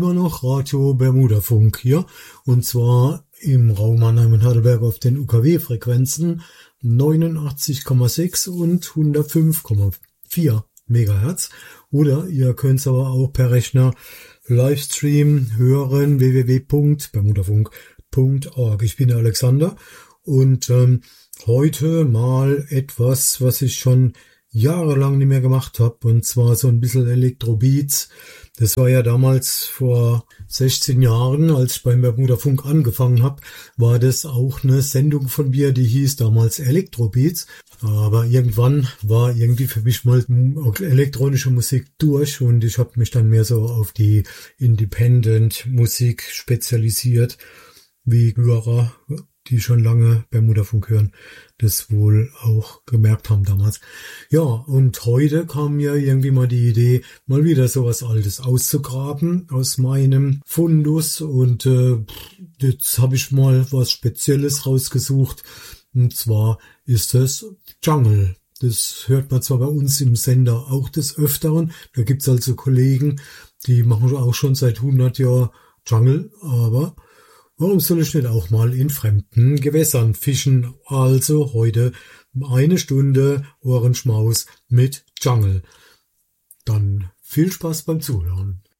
Immer noch Radio Bermuda Funk hier, und zwar im Raum Mannheim und Heidelberg auf den UKW-Frequenzen 89,6 und 105,4 Megahertz. Oder ihr könnt es aber auch per Rechner Livestream hören, www.bermudafunk.org. Ich bin der Alexander und heute mal etwas, was ich schon jahrelang nicht mehr gemacht habe, und zwar so ein bisschen Elektrobeats. Das war ja damals vor 16 Jahren, als ich beim Bermuda Funk angefangen habe, war das auch eine Sendung von mir, die hieß damals Elektrobeats. Aber irgendwann war irgendwie für mich mal elektronische Musik durch, und ich habe mich dann mehr so auf die Independent-Musik spezialisiert, wie Hörer, die schon lange Bermuda Funk hören, das wohl auch gemerkt haben damals. Ja, und heute kam mir irgendwie mal die Idee, mal wieder sowas Altes auszugraben aus meinem Fundus, und jetzt habe ich mal was Spezielles rausgesucht, und zwar ist das Jungle. Das hört man zwar bei uns im Sender auch des Öfteren, da gibt's also Kollegen, die machen auch schon seit 100 Jahren Jungle, aber warum soll ich nicht auch mal in fremden Gewässern fischen? Also heute 1 Stunde Ohrenschmaus mit Jungle. Dann viel Spaß beim Zuhören.